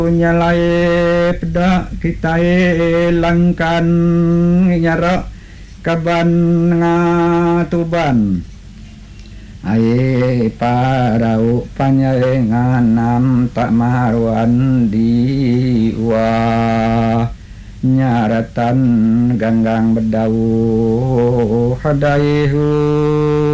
nyalae pedak kita langkan nyara kaban ngatuban ae parau panyaenganam tak maruan diwa nyaratan ganggang bedau hadaihu